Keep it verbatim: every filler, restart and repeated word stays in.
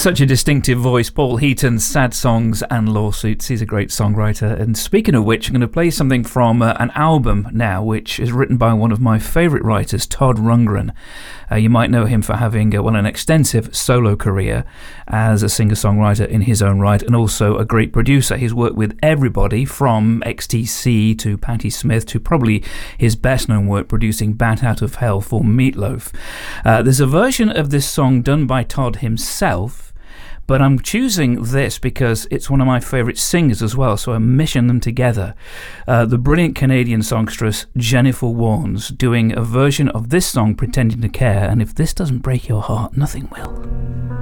Such a distinctive voice, Paul Heaton, Sad Songs and Lawsuits. He's a great songwriter. And speaking of which, I'm going to play something from uh, an album now, which is written by one of my favourite writers, Todd Rundgren. Uh, you might know him for having, uh, well, an extensive solo career as a singer-songwriter in his own right, and also a great producer. He's worked with everybody from X T C to Patti Smith to probably his best-known work producing Bat Out of Hell for Meatloaf. Uh, there's a version of this song done by Todd himself, but I'm choosing this because it's one of my favourite singers as well, so I'm mishing them together. Uh, the brilliant Canadian songstress Jennifer Warnes doing a version of this song, Pretending to Care, and if this doesn't break your heart, nothing will.